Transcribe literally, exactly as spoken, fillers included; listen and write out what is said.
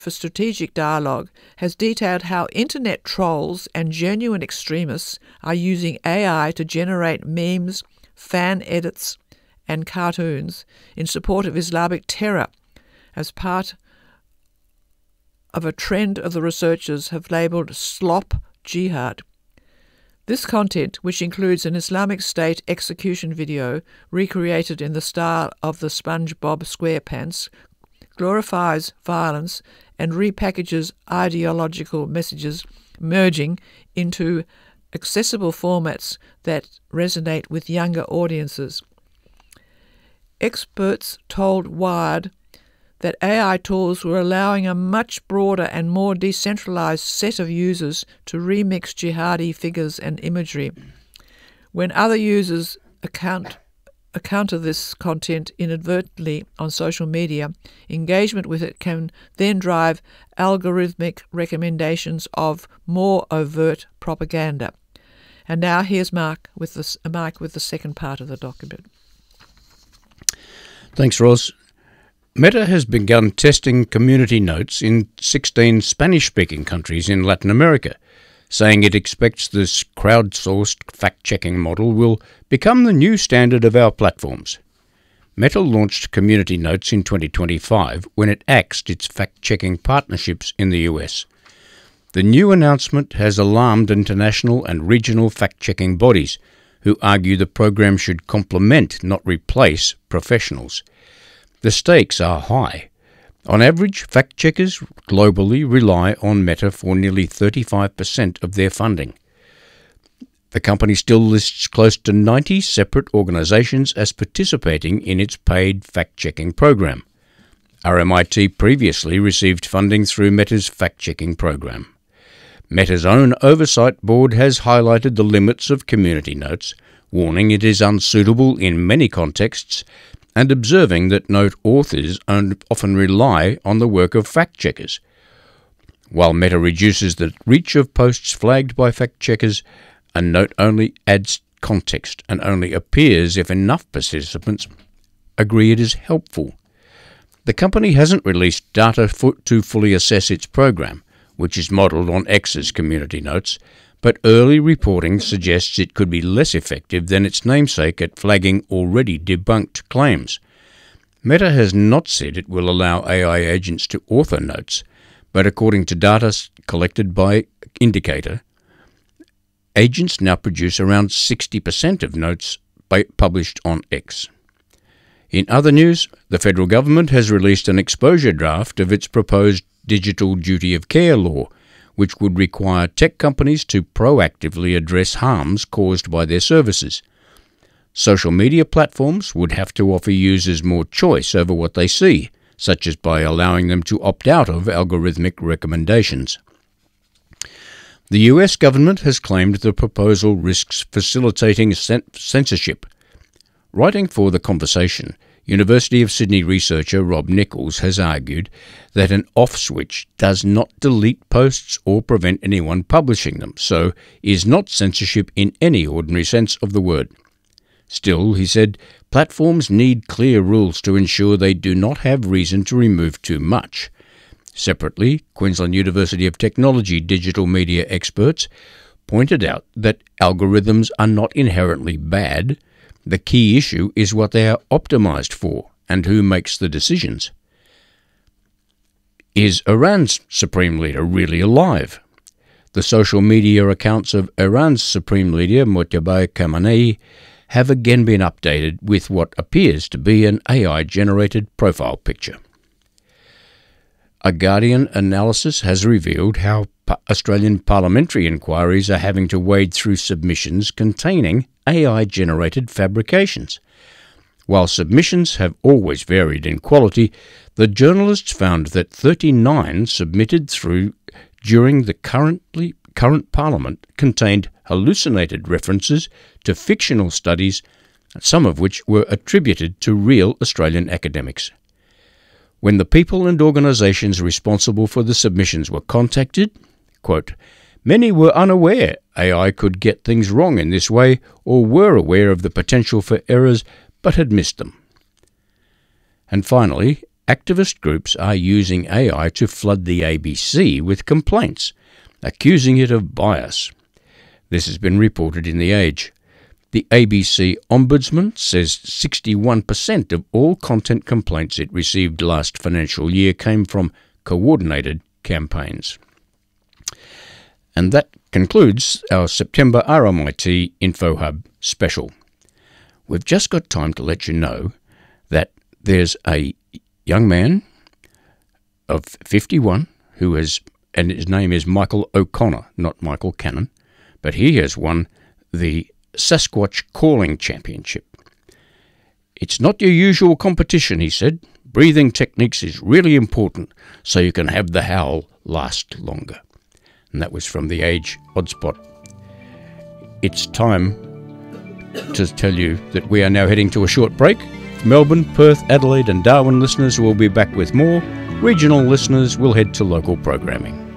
for Strategic Dialogue has detailed how internet trolls and genuine extremists are using A I to generate memes, fan edits, and cartoons in support of Islamic terror as part of a trend of the researchers have labelled slop jihad. This content, which includes an Islamic State execution video recreated in the style of the SpongeBob SquarePants, glorifies violence and repackages ideological messages, merging into accessible formats that resonate with younger audiences. Experts told Wired that A I tools were allowing a much broader and more decentralized set of users to remix jihadi figures and imagery. When other users account encounter this content inadvertently on social media, engagement with it can then drive algorithmic recommendations of more overt propaganda. And now here's Mark with the, Mark with the second part of the document. Thanks, Ross. Meta has begun testing community notes in sixteen Spanish-speaking countries in Latin America, saying it expects this crowdsourced fact-checking model will become the new standard of our platforms. Meta launched Community Notes in twenty twenty-five when it axed its fact-checking partnerships in the U S. The new announcement has alarmed international and regional fact-checking bodies, who argue the program should complement, not replace, professionals. The stakes are high. On average, fact-checkers globally rely on Meta for nearly thirty-five percent of their funding. The company still lists close to ninety separate organizations as participating in its paid fact-checking program. R M I T previously received funding through Meta's fact-checking program. Meta's own oversight board has highlighted the limits of Community Notes, warning it is unsuitable in many contexts, and observing that note authors often rely on the work of fact-checkers. While Meta reduces the reach of posts flagged by fact-checkers, a note only adds context and only appears if enough participants agree it is helpful. The company hasn't released data to fully assess its program, which is modelled on X's Community Notes, but early reporting suggests it could be less effective than its namesake at flagging already debunked claims. Meta has not said it will allow A I agents to author notes, but according to data collected by Indicator, agents now produce around sixty percent of notes by, published on X. In other news, the federal government has released an exposure draft of its proposed Digital Duty of Care law, which would require tech companies to proactively address harms caused by their services. Social media platforms would have to offer users more choice over what they see, such as by allowing them to opt out of algorithmic recommendations. The U S government has claimed the proposal risks facilitating censorship. Writing for The Conversation, University of Sydney researcher Rob Nichols has argued that an off switch does not delete posts or prevent anyone publishing them, so is not censorship in any ordinary sense of the word. Still, he said, platforms need clear rules to ensure they do not have reason to remove too much. Separately, Queensland University of Technology digital media experts pointed out that algorithms are not inherently bad. The key issue is what they are optimized for and who makes the decisions. Is Iran's supreme leader really alive? The social media accounts of Iran's supreme leader, Mojtaba Khamenei, have again been updated with what appears to be an A I-generated profile picture. A Guardian analysis has revealed how Australian parliamentary inquiries are having to wade through submissions containing A I-generated fabrications. While submissions have always varied in quality, the journalists found that thirty-nine submitted through during the currently current Parliament contained hallucinated references to fictional studies, some of which were attributed to real Australian academics. When the people and organisations responsible for the submissions were contacted, quote, many were unaware A I could get things wrong in this way or were aware of the potential for errors but had missed them. And finally, activist groups are using A I to flood the A B C with complaints, accusing it of bias. This has been reported in The Age. The A B C Ombudsman says sixty-one percent of all content complaints it received last financial year came from coordinated campaigns. And that concludes our September R M I T InfoHub special. We've just got time to let you know that there's a young man of fifty-one who has, and his name is Michael O'Connor, not Michael Cannon, but he has won the Sasquatch Calling Championship. It's not your usual competition, he said. Breathing techniques is really important so you can have the howl last longer. And that was from The Age Oddspot. It's time to tell you that we are now heading to a short break. Melbourne, Perth, Adelaide and Darwin listeners will be back with more. Regional listeners will head to local programming.